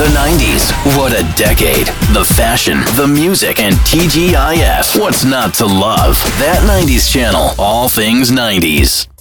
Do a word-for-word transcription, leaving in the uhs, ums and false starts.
The nineties. What a decade. The fashion, the music, and T G I F. What's not to love? That nineties channel. All things nineties.